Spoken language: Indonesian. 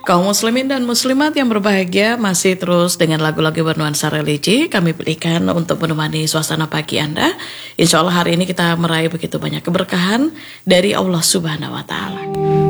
Kaum muslimin dan muslimat yang berbahagia, masih terus dengan lagu-lagu bernuansa religi kami berikan untuk menemani suasana pagi Anda. Insya Allah hari ini kita meraih begitu banyak keberkahan dari Allah Subhanahu wa Ta'ala.